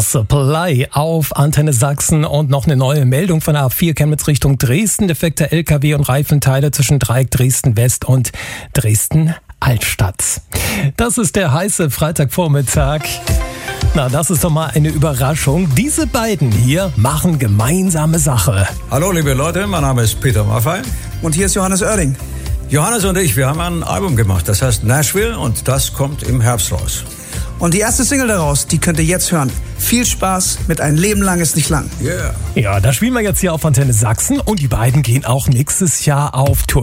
Supply auf Antenne Sachsen und noch eine neue Meldung von der A4 Chemnitz Richtung Dresden. Defekte LKW und Reifenteile zwischen Dreieck Dresden West und Dresden Altstadt. Das ist der heiße Freitagvormittag. Na, das ist doch mal eine Überraschung. Diese beiden hier machen gemeinsame Sache. Hallo liebe Leute, mein Name ist Peter Maffay. Und hier ist Johannes Oerding. Johannes und ich, wir haben ein Album gemacht, das heißt Nashville und das kommt im Herbst raus. Und die erste Single daraus, die könnt ihr jetzt hören. Viel Spaß mit Ein Leben lang ist nicht lang. Yeah. Ja, da spielen wir jetzt hier auf Antenne Sachsen und die beiden gehen auch nächstes Jahr auf Tour.